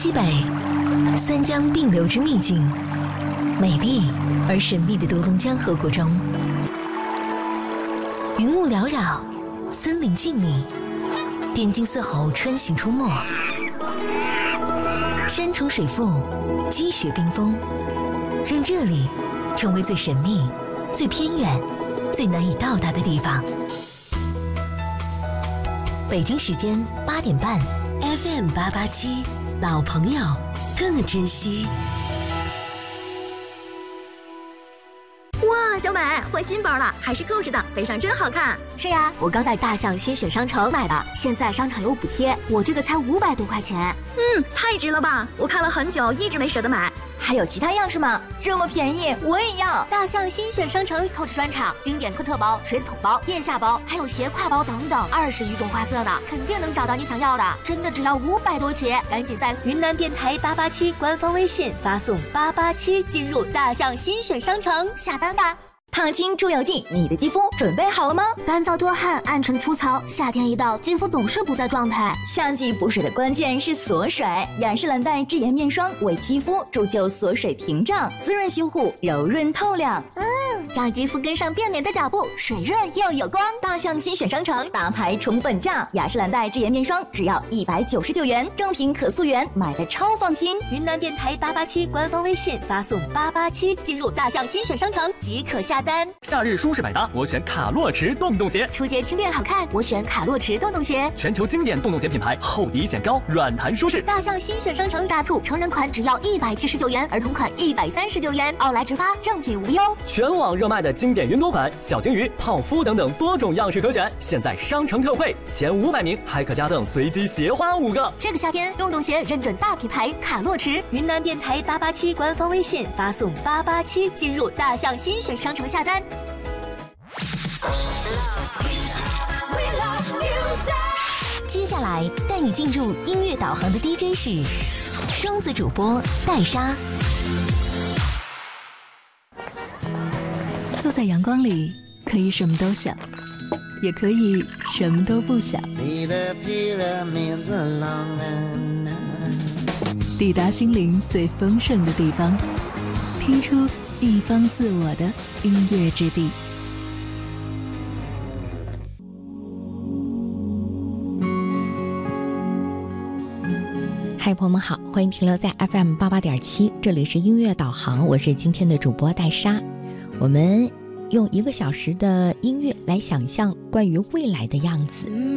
西北，三江并流之秘境，美丽而神秘的独龙江河谷中，云雾缭绕，森林静谧，滇金丝猴春行出没，山重水复，积雪冰封，让这里成为最神秘、最偏远、最难以到达的地方。北京时间8点半 ，FM 887，老朋友更珍惜。 哇，小美换新包了，还是购置的，背上真好看。 是呀，我刚在大象新选商城买的，现在商场有补贴，我这个才500多块钱。 太值了吧！我看了很久，一直没舍得买。 还有其他样式吗？这么便宜，我也要！ 大象新选商城购置专场，经典科特包、水桶包、腋下包，还有斜挎包等等，20余种花色呢，肯定能找到你想要的。真的只要500多起，赶紧在云南电台887官方微信发送887进入大象新选商城下单吧。 烫青出油剂，你的肌肤准备好了吗？ 干燥多汗，暗沉粗糙，夏天一到，肌肤总是不在状态。 夏季补水的关键是锁水，雅诗兰黛智妍面霜为肌肤铸就锁水屏障，滋润修护，柔润透亮。 让肌肤跟上变美的脚步，水润又有光。 大象新选商城大牌重本价，雅诗兰黛智妍面霜只要199元，正品可溯源，买的超放心。 云南电台887官方微信发送887进入大象新选商城即可下单。 夏日舒适百搭，我选卡洛驰洞洞鞋。 初阶轻便好看，我选卡洛驰洞洞鞋。 全球经典洞洞鞋品牌，厚底显高，软弹舒适。 大象新选商城大促，成人款只要179元，儿童款139元，奥莱直发，正品无忧。 全网热卖的经典云朵款、小金鱼、泡芙等等多种样式可选，现在商城特惠，前500名还可加赠随机鞋花5个。 这个夏天，洞洞鞋认准大品牌卡洛驰。云南电台887官方微信发送887进入大象新选商城下单。 接下来带你进入音乐导航的 DJ 是双子主播戴莎。 坐在阳光里，可以什么都想，也可以什么都不想。抵达心灵最丰盛的地方，听出一方自我的音乐之地。 嗨，朋友们好，欢迎停留在 FM 88.7，这里是音乐导航，我是今天的主播戴莎。我们用1个小时的音乐来想象关于未来的样子。